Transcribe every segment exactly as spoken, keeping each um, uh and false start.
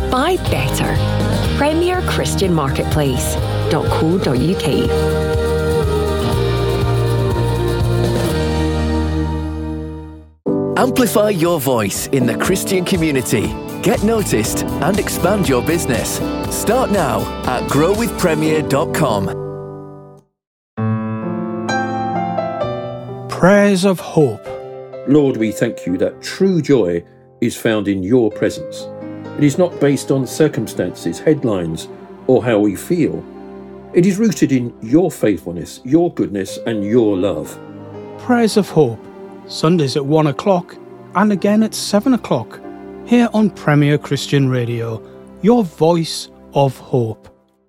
Buy better. Premier Christian Marketplace dot co dot uk. Amplify your voice in the Christian community. Get noticed and expand your business. Start now at grow with premier dot com. Prayers of Hope. Lord, we thank you that true joy is found in your presence. It is not based on circumstances, headlines, or how we feel. It is rooted in your faithfulness, your goodness, and your love. Prayers of Hope. Sundays at one o'clock and again at seven o'clock. Here on Premier Christian Radio, your voice of hope.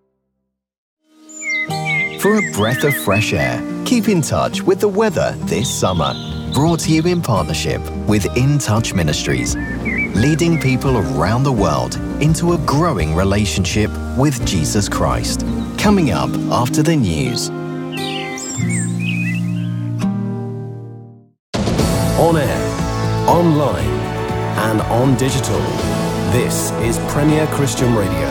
For a breath of fresh air, keep in touch with the weather this summer. Brought to you in partnership with In Touch Ministries, leading people around the world into a growing relationship with Jesus Christ. Coming up after the news. On air, online, and on digital. This is Premier Christian Radio.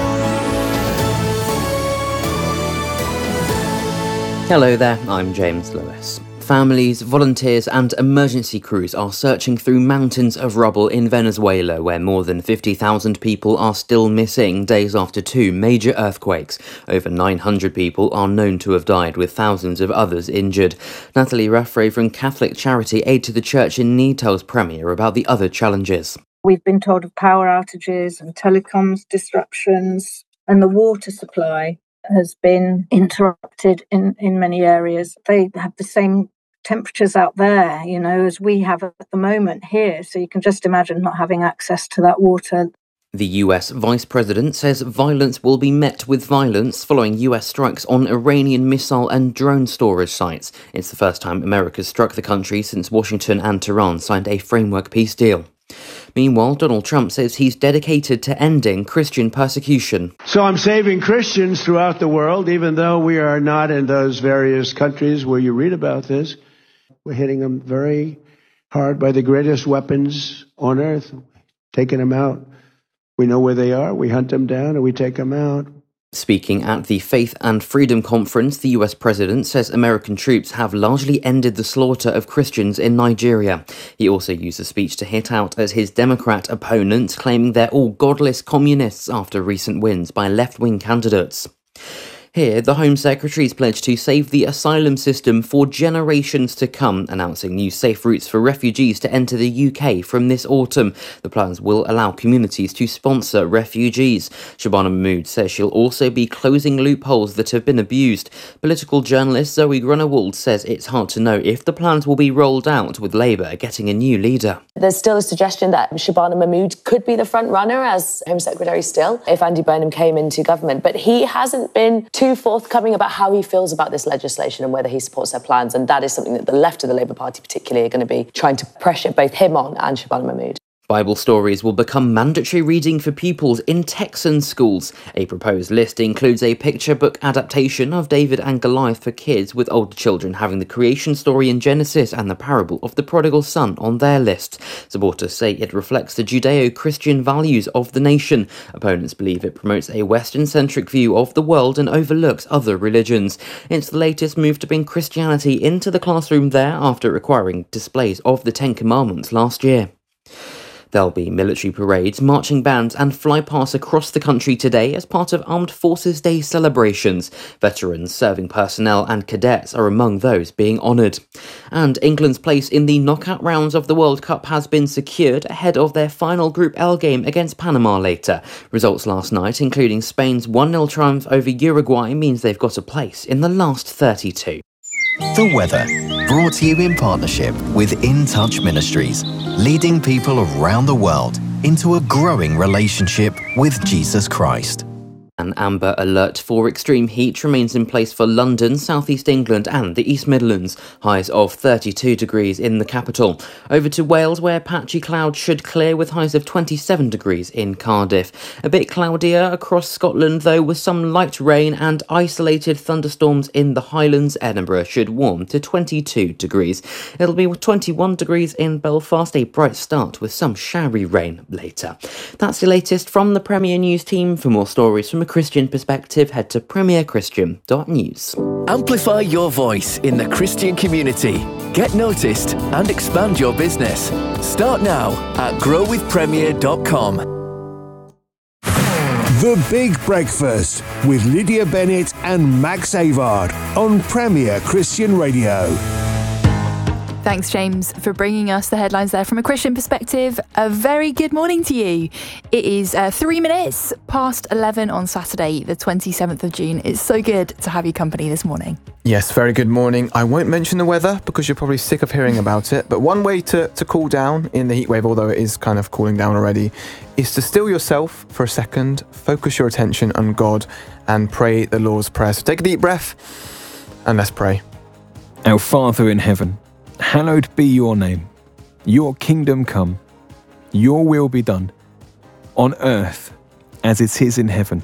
Hello there, I'm James Lewis. Families, volunteers and emergency crews are searching through mountains of rubble in Venezuela, where more than fifty thousand people are still missing days after two major earthquakes. Over nine hundred people are known to have died, with thousands of others injured. Natalie Raffray from Catholic charity Aid to the Church in Need tells Premier about the other challenges. We've been told of power outages and telecoms disruptions, and the water supply has been interrupted in, in many areas. They have the same temperatures out there, you know, as we have at the moment here. So you can just imagine not having access to that water. The U S Vice President says violence will be met with violence following U S strikes on Iranian missile and drone storage sites. It's the first time America's struck the country since Washington and Tehran signed a framework peace deal. Meanwhile, Donald Trump says he's dedicated to ending Christian persecution. So I'm saving Christians throughout the world, even though we are not in those various countries where you read about this. We're hitting them very hard by the greatest weapons on earth, taking them out. We know where they are, we hunt them down, and we take them out. Speaking at the Faith and Freedom Conference, the U S president says American troops have largely ended the slaughter of Christians in Nigeria. He also used the speech to hit out at his Democrat opponents, claiming they're all godless communists after recent wins by left-wing candidates. Here, the Home Secretary's pledged to save the asylum system for generations to come, announcing new safe routes for refugees to enter the U K from this autumn. The plans will allow communities to sponsor refugees. Shabana Mahmood says she'll also be closing loopholes that have been abused. Political journalist Zoe Grunewald says it's hard to know if the plans will be rolled out, with Labour getting a new leader. There's still a suggestion that Shabana Mahmood could be the front runner as Home Secretary still, if Andy Burnham came into government. But he hasn't been too forthcoming about how he feels about this legislation and whether he supports their plans. And that is something that the left of the Labour Party particularly are going to be trying to pressure both him on and Shabana Mahmood. Bible stories will become mandatory reading for pupils in Texan schools. A proposed list includes a picture book adaptation of David and Goliath for kids, with older children having the creation story in Genesis and the parable of the prodigal son on their list. Supporters say it reflects the Judeo-Christian values of the nation. Opponents believe it promotes a Western-centric view of the world and overlooks other religions. It's the latest move to bring Christianity into the classroom there, after requiring displays of the Ten Commandments last year. There'll be military parades, marching bands and flypasts across the country today as part of Armed Forces Day celebrations. Veterans, serving personnel and cadets are among those being honoured. And England's place in the knockout rounds of the World Cup has been secured ahead of their final Group L game against Panama later. Results last night, including Spain's one nil triumph over Uruguay, means they've got a place in the last thirty-two. The weather, brought to you in partnership with In Touch Ministries, leading people around the world into a growing relationship with Jesus Christ. An amber alert for extreme heat remains in place for London, South East England and the East Midlands, highs of thirty-two degrees in the capital. Over to Wales, where patchy clouds should clear with highs of twenty-seven degrees in Cardiff. A bit cloudier across Scotland though, with some light rain and isolated thunderstorms in the Highlands. Edinburgh should warm to twenty-two degrees. It'll be twenty-one degrees in Belfast, a bright start with some showery rain later. That's the latest from the Premier News team. For more stories from a Christian perspective, head to premier christian dot news. Amplify your voice in the Christian community. Get noticed and expand your business. Start now at grow with premier dot com. The Big Breakfast with Lydia Bennett and Max Avard on Premier Christian Radio. Thanks, James, for bringing us the headlines there from a Christian perspective. A very good morning to you. It is uh, three minutes past eleven on Saturday, the twenty-seventh of June. It's so good to have you company this morning. Yes, very good morning. I won't mention the weather because you're probably sick of hearing about it. But one way to, to cool down in the heat wave, although it is kind of cooling down already, is to still yourself for a second, focus your attention on God and pray the Lord's Prayer. So take a deep breath and let's pray. Our Father in heaven, hallowed be your name. Your kingdom come. Your will be done on earth as it is in heaven.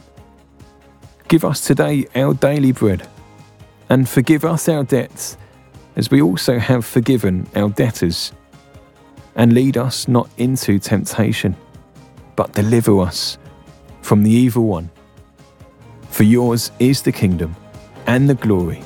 Give us today our daily bread, and forgive us our debts as we also have forgiven our debtors. And lead us not into temptation, but deliver us from the evil one. For yours is the kingdom and the glory,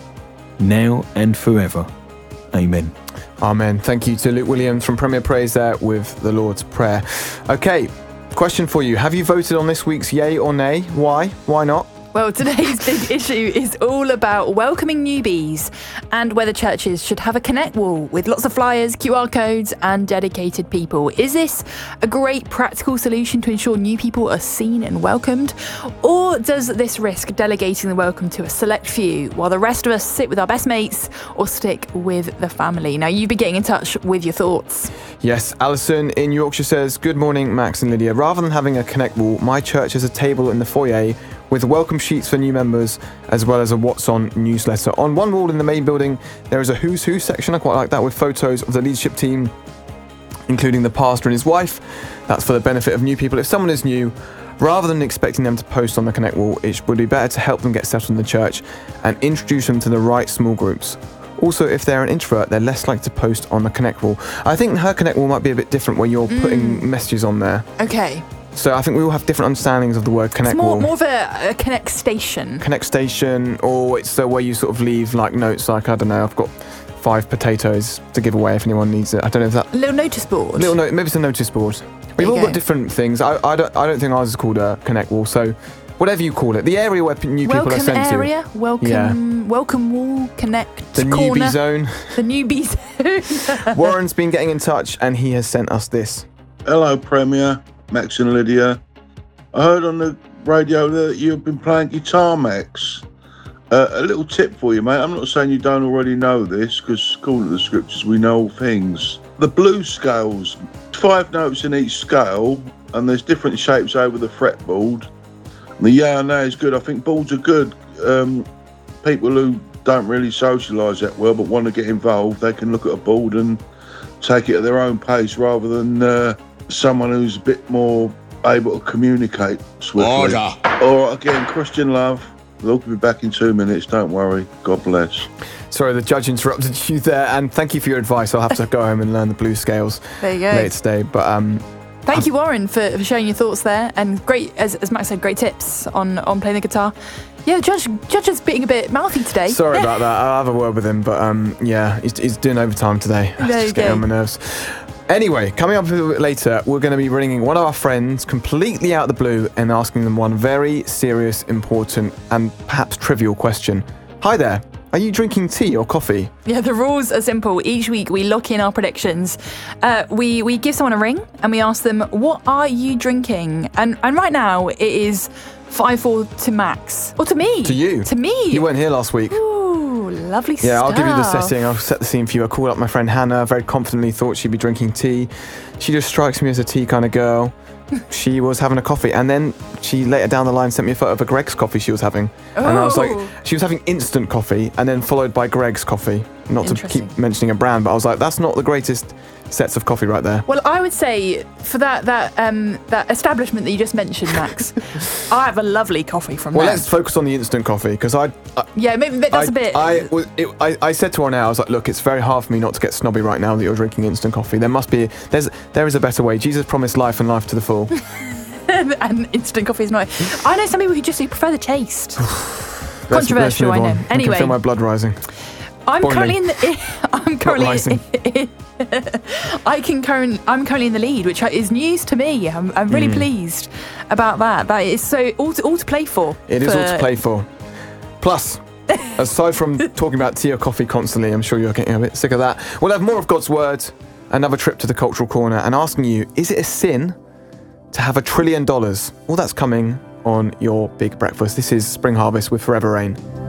now and forever. Amen. Amen. Thank you to Luke Williams from Premier Praise there with the Lord's Prayer. Okay, question for you. Have you voted on this week's yay or nay? Why? Why not? Well, today's big issue is all about welcoming newbies and whether churches should have a connect wall with lots of flyers, Q R codes and dedicated people. Is this a great practical solution to ensure new people are seen and welcomed? Or does this risk delegating the welcome to a select few while the rest of us sit with our best mates or stick with the family? Now, you've been getting in touch with your thoughts. Yes, Alison in Yorkshire says, good morning, Max and Lydia. Rather than having a connect wall, my church has a table in the foyer with welcome sheets for new members, as well as a What's On newsletter. On one wall in the main building, there is a Who's Who section, I quite like that, with photos of the leadership team, including the pastor and his wife. That's for the benefit of new people. If someone is new, rather than expecting them to post on the Connect wall, it would be better to help them get settled in the church and introduce them to the right small groups. Also, if they're an introvert, they're less likely to post on the Connect wall. I think her Connect wall might be a bit different where you're mm. putting messages on there. Okay. So I think we all have different understandings of the word connect it's more, wall. more of a, a connect station. Connect station, or it's the way you sort of leave like notes, like, I don't know, I've got five potatoes to give away if anyone needs it. I don't know if that... A little notice board. Little no, maybe it's a notice board. We've all go. got different things. I, I, don't, I don't think ours is called a connect wall, so whatever you call it. The area where new welcome people are sent area, to. Welcome area, yeah. welcome wall, connect The corner, newbie zone. The newbie zone. Warren's been getting in touch and he has sent us this. Hello, Premier, Max and Lydia. I heard on the radio that you've been playing guitar, Max. Uh, a little tip for you, mate. I'm not saying you don't already know this, because according to the scriptures, we know all things. The blues scales, five notes in each scale, and there's different shapes over the fretboard. And the yeah and nay is good. I think boards are good. Um, people who don't really socialise that well but want to get involved, they can look at a board and take it at their own pace rather than uh, someone who's a bit more able to communicate swiftly. Order. All right, again, Christian love. We'll be back in two minutes. Don't worry. God bless. Sorry, the judge interrupted you there, and thank you for your advice. I'll have to go home and learn the blues scales there you go. later today. But um, thank you, Warren, for, for sharing your thoughts there, and great, as, as Max said, great tips on, on playing the guitar. Yeah, the judge, judge is being a bit mouthy today. Sorry about that. I'll have a word with him, but um, yeah, he's, he's doing overtime today. There It's you just getting go. on my nerves. Anyway, coming up a little bit later, we're going to be ringing one of our friends completely out of the blue and asking them one very serious, important, and perhaps trivial question. Hi there. Are you drinking tea or coffee? Yeah, the rules are simple. Each week we lock in our predictions. Uh, we we give someone a ring and we ask them, what are you drinking? And and right now it is five four to Max. Or to me. To you. To me. You weren't here last week. Ooh, lovely stuff. Yeah, I'll give you the setting. I'll set the scene for you. I called up my friend Hannah, very confidently thought she'd be drinking tea. She just strikes me as a tea kind of girl. she was having a coffee, and then she later down the line sent me a photo of a Greg's coffee she was having. Oh. And I was like, she was having instant coffee, and then followed by Greg's coffee. Not to keep mentioning a brand, but I was like, that's not the greatest sets of coffee right there. Well, I would say for that that um, that establishment that you just mentioned, Max, I have a lovely coffee from well, them. Well, let's focus on the instant coffee, because I, I... Yeah, maybe that's I, a bit... I, was, it, I, I said to her now, I was like, look, it's very hard for me not to get snobby right now that you're drinking instant coffee. There must be... There's, there is a better way. Jesus promised life and life to the full. And instant coffee is not... I know some people who just prefer the taste. Controversial, let's, let's I know. On. Anyway. I can feel my blood rising. I'm Boiling. currently in the... I'm currently in, I can current. I'm currently in the lead, which is news to me. I'm, I'm really mm. pleased about that. That is so all to, all to play for. It for... is all to play for. Plus, aside from talking about tea or coffee constantly, I'm sure you're getting a bit sick of that. We'll have more of God's Word, another trip to the Cultural Corner, and asking you, is it a sin to have a trillion dollars? Well, that's coming on your big breakfast. This is Spring Harvest with Forever Rain.